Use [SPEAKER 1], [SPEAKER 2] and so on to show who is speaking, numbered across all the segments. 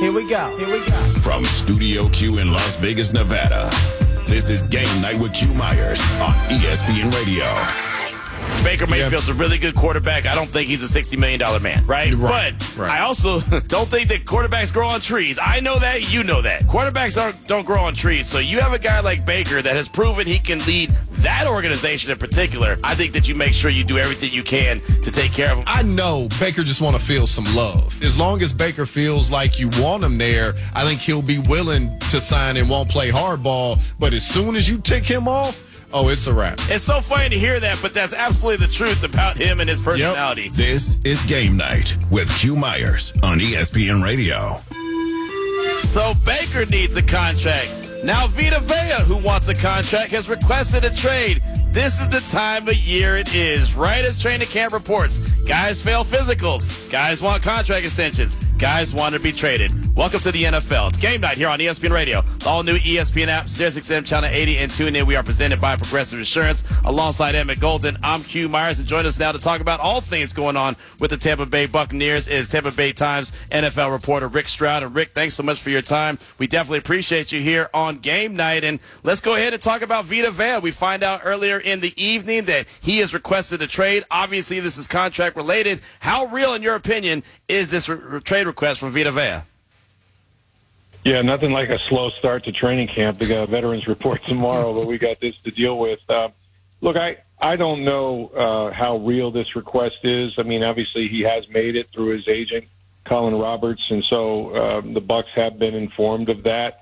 [SPEAKER 1] Here we go.
[SPEAKER 2] From Studio Q in Las Vegas, Nevada, this is Game Night with Q Myers on ESPN Radio.
[SPEAKER 3] Baker Mayfield's a really good quarterback. I don't think he's a $60 million man, right? But I also don't think that quarterbacks grow on trees. I know that. You know that. Quarterbacks don't grow on trees. So you have a guy like Baker that has proven he can lead that organization in particular. I think that you make sure you do everything you can to take care of him.
[SPEAKER 4] I know Baker just want to feel some love. As long as Baker feels like you want him there, I think he'll be willing to sign and won't play hardball. But as soon as you tick him off, oh, it's a wrap.
[SPEAKER 3] It's so funny to hear that, but that's absolutely the truth about him and his personality.
[SPEAKER 2] Yep. This is Game Night with Q Myers on ESPN Radio.
[SPEAKER 3] So Baker needs a contract. Now Vita Vea, who wants a contract, has requested a trade. This is the time of year it is. Right as training camp reports, guys fail physicals. Guys want contract extensions. Guys want to be traded. Welcome to the NFL. It's Game Night here on ESPN Radio. The all-new ESPN app, SiriusXM Channel 80, and tune in. We are presented by Progressive Insurance. Alongside Emmett Golden, I'm Q Myers, and join us now to talk about all things going on with the Tampa Bay Buccaneers is Tampa Bay Times NFL reporter Rick Stroud. And Rick, thanks so much for your time. We definitely appreciate you here on Game Night. And let's go ahead and talk about Vita Vea. We find out earlier in the evening that he has requested a trade. Obviously, this is contract related. How real, in your opinion, is this trade request from Vita Vea?
[SPEAKER 5] Yeah, nothing like a slow start to training camp. We got a veterans report tomorrow, but we got this to deal with. Look, I don't know how real this request is. I mean, obviously he has made it through his agent, Colin Roberts, and so the Bucs have been informed of that.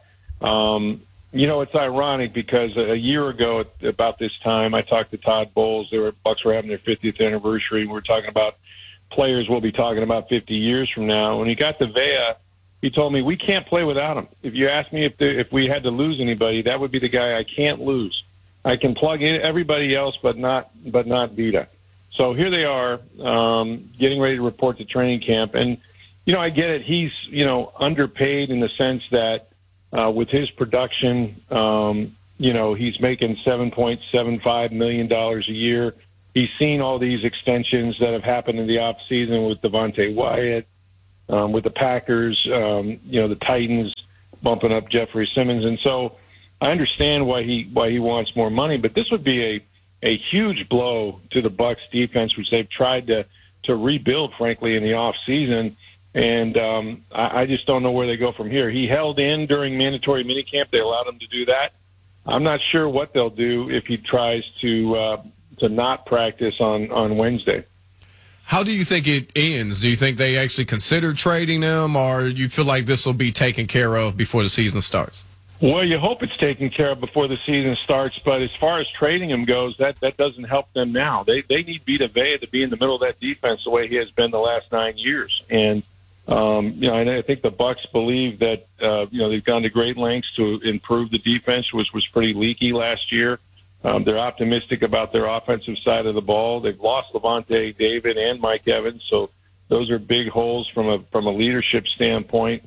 [SPEAKER 5] You know, it's ironic because a year ago about this time, I talked to Todd Bowles. Bucs were having their 50th anniversary, and we were talking about players we'll be talking about 50 years from now. When he got to Vea, he told me, we can't play without him. If you ask me if we had to lose anybody, that would be the guy I can't lose. I can plug in everybody else, but not Vita. So here they are, getting ready to report to training camp. And, you know, I get it. He's, you know, underpaid in the sense that with his production, you know, he's making $7.75 million a year. He's seen all these extensions that have happened in the offseason with Devontae Wyatt, with the Packers, you know, the Titans bumping up Jeffrey Simmons. And so I understand why he wants more money, but this would be a huge blow to the Bucs defense, which they've tried to rebuild, frankly, in the offseason. And I just don't know where they go from here. He held in during mandatory minicamp. They allowed him to do that. I'm not sure what they'll do if he tries to not practice on Wednesday.
[SPEAKER 4] How do you think it ends? Do you think they actually consider trading him, or you feel like this will be taken care of before the season starts?
[SPEAKER 5] Well, you hope it's taken care of before the season starts, but as far as trading him goes, that doesn't help them now. They need Vita Vea to be in the middle of that defense the way he has been the last 9 years. And, you know, I think the Bucs believe that, you know, they've gone to great lengths to improve the defense, which was pretty leaky last year. They're optimistic about their offensive side of the ball. They've lost Levante David and Mike Evans, so those are big holes from a leadership standpoint.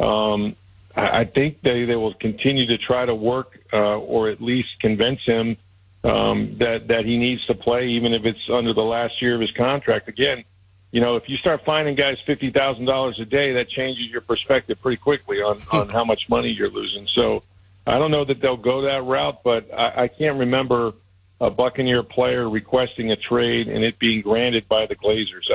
[SPEAKER 5] I think they will continue to try to work or at least convince him that he needs to play, even if it's under the last year of his contract. Again, you know, if you start finding guys $50,000 a day, that changes your perspective pretty quickly on how much money you're losing. So I don't know that they'll go that route, but I can't remember a Buccaneer player requesting a trade and it being granted by the Glazers.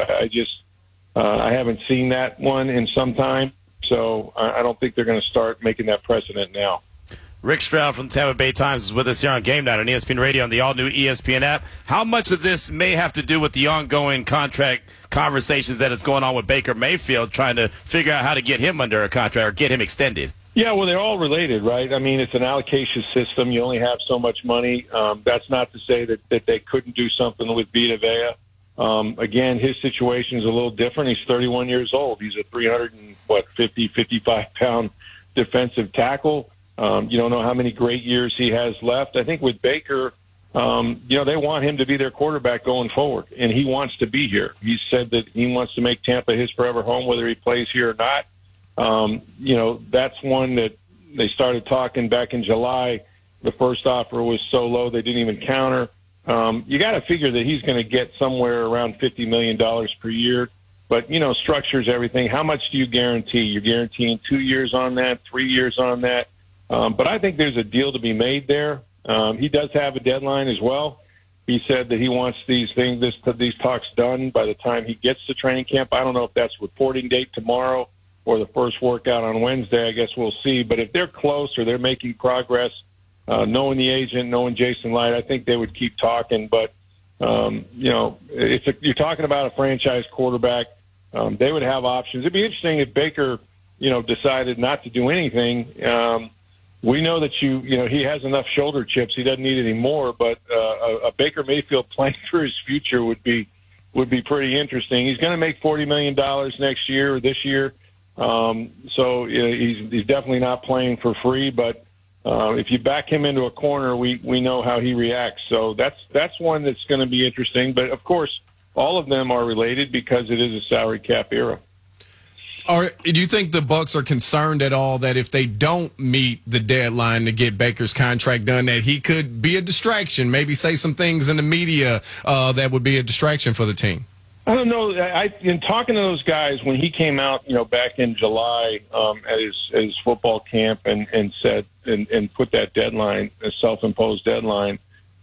[SPEAKER 5] I haven't seen that one in some time, so I don't think they're going to start making that precedent now.
[SPEAKER 3] Rick Stroud from the Tampa Bay Times is with us here on Game Night on ESPN Radio on the all-new ESPN app. How much of this may have to do with the ongoing contract conversations that is going on with Baker Mayfield, trying to figure out how to get him under a contract or get him extended?
[SPEAKER 5] Yeah, well, they're all related, right? I mean, it's an allocation system. You only have so much money. That's not to say that they couldn't do something with Vita Vea. Again, his situation is a little different. He's 31 years old. He's a 55-pound defensive tackle. You don't know how many great years he has left. I think with Baker, you know, they want him to be their quarterback going forward, and he wants to be here. He said that he wants to make Tampa his forever home, whether he plays here or not. You know, that's one that they started talking back in July. The first offer was so low they didn't even counter. You got to figure that he's going to get somewhere around $50 million per year. But, structure's everything. How much do you guarantee? You're guaranteeing 2 years on that, 3 years on that. But I think there's a deal to be made there. He does have a deadline as well. He said that he wants these talks done by the time he gets to training camp. I don't know if that's reporting date tomorrow or the first workout on Wednesday. I guess we'll see. But if they're close or they're making progress, knowing the agent, knowing Jason Light, I think they would keep talking. But, you're talking about a franchise quarterback. They would have options. It'd be interesting if Baker, decided not to do anything. We know that he has enough shoulder chips. He doesn't need any more. But a Baker Mayfield playing for his future would be pretty interesting. He's going to make $40 million next year or this year. So he's definitely not playing for free. But if you back him into a corner, we know how he reacts. So that's one that's going to be interesting. But of course, all of them are related because it is a salary cap era.
[SPEAKER 4] Do you think the Bucs are concerned at all that if they don't meet the deadline to get Baker's contract done, that he could be a distraction, maybe say some things in the media that would be a distraction for the team?
[SPEAKER 5] I don't know. In talking to those guys when he came out, back in July at his football camp and said and put that deadline, a self-imposed deadline,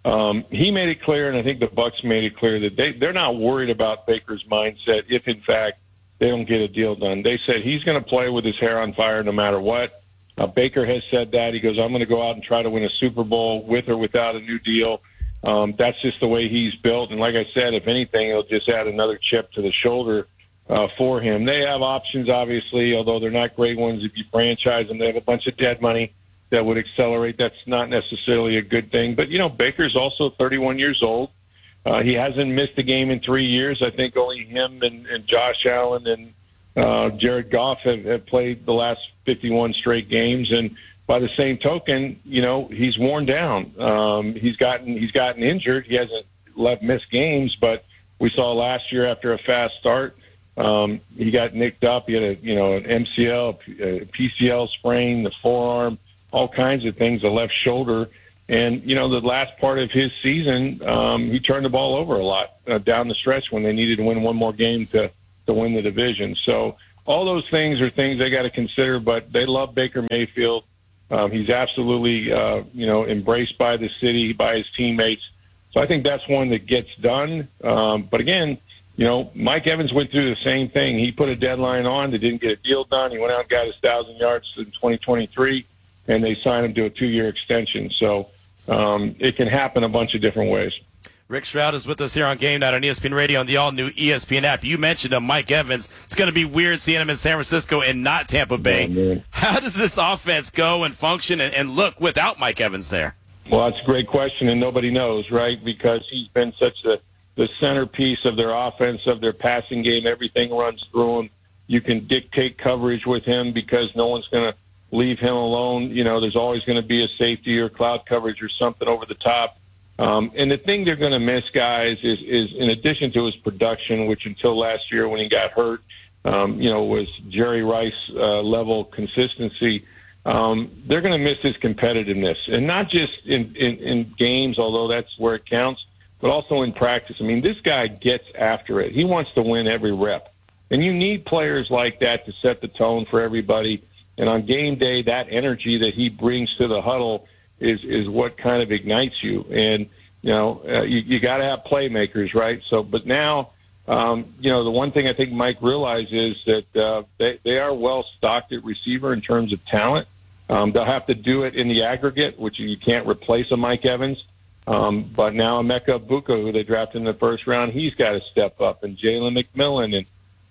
[SPEAKER 5] he made it clear, and I think the Bucs made it clear that they're not worried about Baker's mindset if, in fact, they don't get a deal done. They said he's going to play with his hair on fire no matter what. Baker has said that. He goes, I'm going to go out and try to win a Super Bowl with or without a new deal. That's just the way he's built. And like I said, if anything, it'll just add another chip to the shoulder for him. They have options, obviously, although they're not great ones. If you franchise them, they have a bunch of dead money that would accelerate. That's not necessarily a good thing. But, Baker's also 31 years old. He hasn't missed a game in 3 years. I think only him and Josh Allen and Jared Goff have played the last 51 straight games. And by the same token, he's worn down. He's gotten injured. He hasn't missed games, but we saw last year after a fast start, he got nicked up. He had an MCL, a PCL sprain, the forearm, all kinds of things, the left shoulder. And, the last part of his season, he turned the ball over a lot down the stretch when they needed to win one more game to win the division. So all those things are things they got to consider, but they love Baker Mayfield. He's absolutely, embraced by the city, by his teammates. So I think that's one that gets done. But again, Mike Evans went through the same thing. He put a deadline on that didn't get a deal done. He went out and got his 1,000 yards in 2023, and they signed him to a 2-year extension. So it can happen a bunch of different ways.
[SPEAKER 3] Rick Stroud is with us here on Game Night on ESPN Radio on the all-new ESPN app. You mentioned him, Mike Evans. It's going to be weird seeing him in San Francisco and not Tampa Bay. Oh, how does this offense go and function and look without Mike Evans there?
[SPEAKER 5] Well, that's a great question, and nobody knows, right? Because he's been such the centerpiece of their offense, of their passing game. Everything runs through him. You can dictate coverage with him because no one's going to leave him alone. There's always going to be a safety or cloud coverage or something over the top. And the thing they're going to miss, guys, is in addition to his production, which until last year when he got hurt, was Jerry Rice level consistency. They're going to miss his competitiveness, and not just in games, although that's where it counts, but also in practice. I mean, this guy gets after it. He wants to win every rep, and you need players like that to set the tone for everybody. And on game day, that energy that he brings to the huddle is what kind of ignites you. And, you got to have playmakers, right? So, but now, the one thing I think Mike realizes that they are well stocked at receiver in terms of talent. They'll have to do it in the aggregate, which you can't replace a Mike Evans. But now Emeka Egbuka, who they drafted in the first round, he's got to step up. And Jalen McMillan and,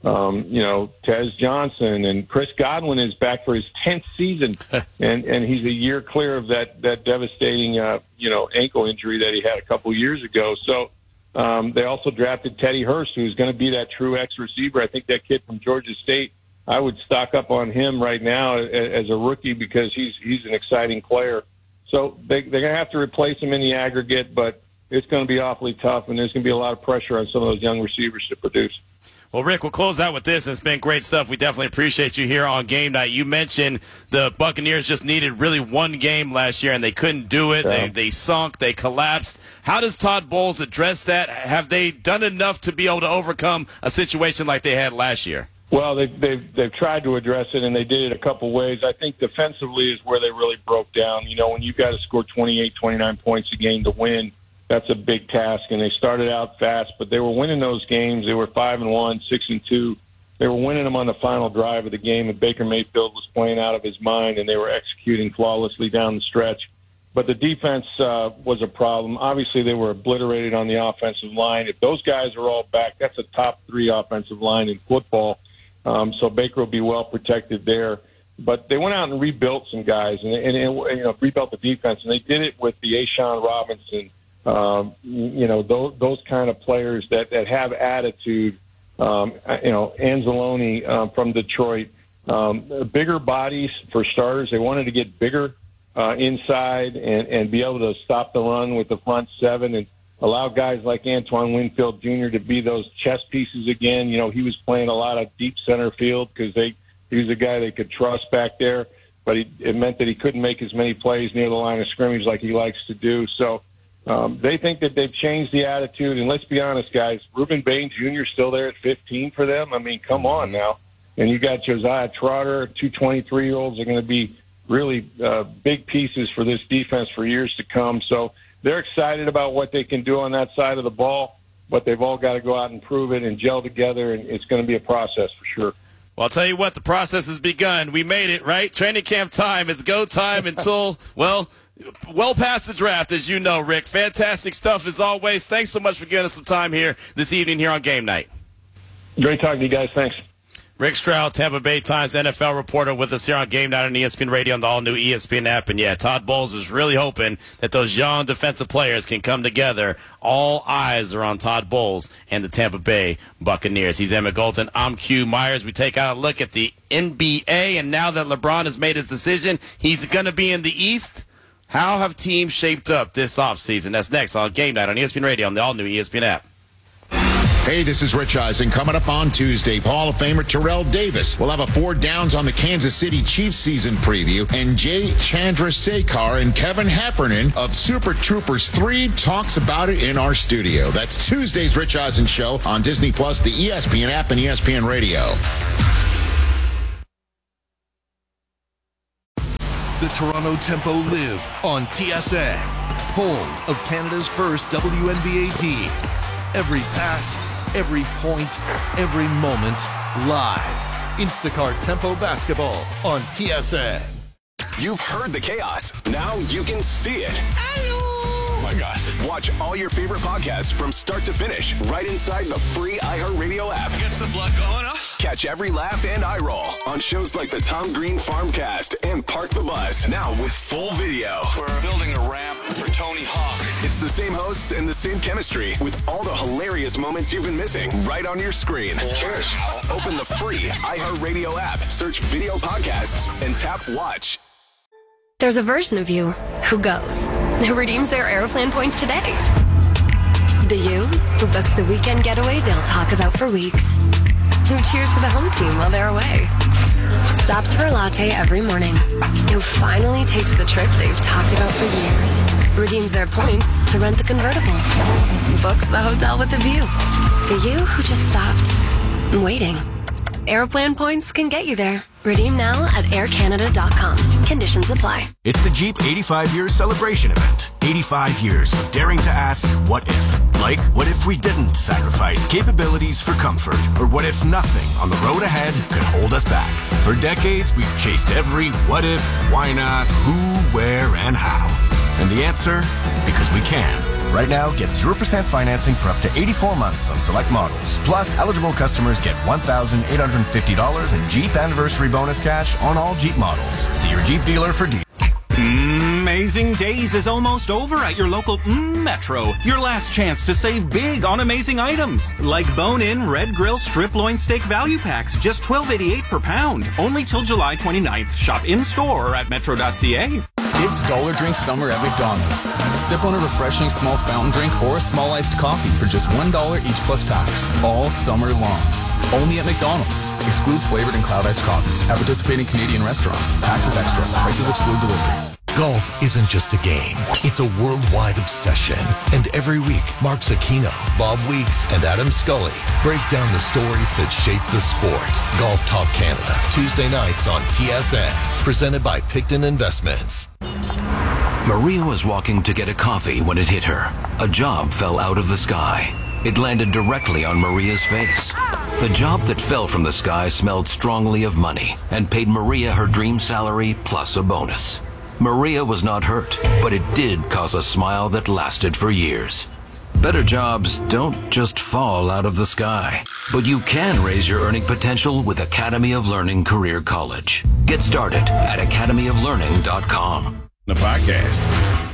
[SPEAKER 5] Tez Johnson and Chris Godwin is back for his 10th season, and he's a year clear of that devastating, ankle injury that he had a couple years ago. So they also drafted Teddy Hurst, who's going to be that true X receiver. I think that kid from Georgia State, I would stock up on him right now as a rookie because he's an exciting player. So they're going to have to replace him in the aggregate, but it's going to be awfully tough, and there's going to be a lot of pressure on some of those young receivers to produce.
[SPEAKER 3] Well, Rick, we'll close out with this. It's been great stuff. We definitely appreciate you here on Game Night. You mentioned the Buccaneers just needed really one game last year, and they couldn't do it.
[SPEAKER 5] Yeah.
[SPEAKER 3] They sunk. They collapsed. How does Todd Bowles address that? Have they done enough to be able to overcome a situation like they had last year?
[SPEAKER 5] Well, they've tried to address it, and they did it a couple ways. I think defensively is where they really broke down. You know, when you've got to score 28, 29 points a game to win, that's a big task, and they started out fast, but they were winning those games. They were 5-1, 6-2. They were winning them on the final drive of the game, and Baker Mayfield was playing out of his mind, and they were executing flawlessly down the stretch. But the defense was a problem. Obviously, they were obliterated on the offensive line. If those guys are all back, that's a top 3 offensive line in football. So Baker will be well protected there. But they went out and rebuilt some guys, and rebuilt the defense, and they did it with the Ashawn Robinson. Those kind of players that have attitude. Anzalone from Detroit, bigger bodies for starters. They wanted to get bigger inside and be able to stop the run with the front 7 and allow guys like Antoine Winfield Jr. to be those chess pieces again. You know, he was playing a lot of deep center field because he was a guy they could trust back there, but it meant that he couldn't make as many plays near the line of scrimmage like he likes to do. So they think that they've changed the attitude, and let's be honest, guys, Reuben Bain Jr. is still there at 15 for them. I mean, come on now. And you got Josiah Trotter, 2 23-year-olds are going to be really big pieces for this defense for years to come. So they're excited about what they can do on that side of the ball, but they've all got to go out and prove it and gel together, and it's going to be a process for sure.
[SPEAKER 3] Well, I'll tell you what, the process has begun. We made it, right? Training camp time. It's go time until, well past the draft, as you know, Rick. Fantastic stuff as always. Thanks so much for giving us some time here this evening here on Game Night.
[SPEAKER 5] Great talking to you guys. Thanks.
[SPEAKER 3] Rick Stroud, Tampa Bay Times NFL reporter with us here on Game Night on ESPN Radio and the all-new ESPN app. And, yeah, Todd Bowles is really hoping that those young defensive players can come together. All eyes are on Todd Bowles and the Tampa Bay Buccaneers. He's Emmett Golden. I'm Q Myers. We take out a look at the NBA, and now that LeBron has made his decision, he's going to be in the East. How have teams shaped up this offseason? That's next on Game Night on ESPN Radio on the all-new ESPN app.
[SPEAKER 2] Hey, this is Rich Eisen. Coming up on Tuesday, Hall of Famer Terrell Davis will have a 4 downs on the Kansas City Chiefs season preview, and Jay Chandrasekhar and Kevin Heffernan of Super Troopers 3 talks about it in our studio. That's Tuesday's Rich Eisen Show on Disney+, the ESPN app, and ESPN Radio.
[SPEAKER 1] The Toronto Tempo live on TSN, home of Canada's first WNBA team. Every pass, every point, every moment, live. Instacart Tempo Basketball on TSN.
[SPEAKER 6] You've heard the chaos. Now you can see it. Oh my gosh. Watch all your favorite podcasts from start to finish right inside the free iHeartRadio app.
[SPEAKER 7] Gets the blood going, huh?
[SPEAKER 6] Catch every laugh and eye roll on shows like the Tom Green Farmcast and Park the Bus. Now with full video.
[SPEAKER 7] We're building a ramp for Tony Hawk.
[SPEAKER 6] It's the same hosts and the same chemistry with all the hilarious moments you've been missing right on your screen.
[SPEAKER 7] Cheers.
[SPEAKER 6] Open the free iHeartRadio app, search video podcasts, and tap watch.
[SPEAKER 8] There's a version of you who goes, who redeems their Aeroplan points today. The you who books the weekend getaway they'll talk about for weeks. Who cheers for the home team while they're away. Stops for a latte every morning. Who finally takes the trip they've talked about for years. Redeems their points to rent the convertible. Books the hotel with a view. The you who just stopped waiting. Aeroplan points can get you there. Redeem now at aircanada.com. Conditions apply.
[SPEAKER 9] It's the Jeep 85 Years Celebration Event. 85 years of daring to ask, what if? Like, what if we didn't sacrifice capabilities for comfort? Or what if nothing on the road ahead could hold us back? For decades, we've chased every what if, why not, who, where, and how. And the answer? Because we can. Right now, get 0% financing for up to 84 months on select models. Plus, eligible customers get $1,850 in Jeep Anniversary Bonus Cash on all Jeep models. See your Jeep dealer for deals.
[SPEAKER 10] Amazing Days is almost over at your local Metro. Your last chance to save big on amazing items. Like bone-in red grill strip loin steak value packs, just $12.88 per pound. Only till July 29th. Shop in-store or at metro.ca.
[SPEAKER 11] It's Dollar Drink Summer at McDonald's. Sip on a refreshing small fountain drink or a small iced coffee for just $1 each plus tax, all summer long. Only at McDonald's. Excludes flavored and cloud iced coffees at participating Canadian restaurants. Taxes extra. Prices exclude delivery.
[SPEAKER 1] Golf isn't just a game. It's a worldwide obsession. And every week, Mark Zucchino, Bob Weeks, and Adam Scully break down the stories that shape the sport. Golf Talk Canada, Tuesday nights on TSN. Presented by Picton Investments.
[SPEAKER 12] Maria was walking to get a coffee when it hit her. A job fell out of the sky. It landed directly on Maria's face. The job that fell from the sky smelled strongly of money and paid Maria her dream salary plus a bonus. Maria was not hurt, but it did cause a smile that lasted for years. Better jobs don't just fall out of the sky, but you can raise your earning potential with Academy of Learning Career College. Get started at academyoflearning.com.
[SPEAKER 2] The podcast.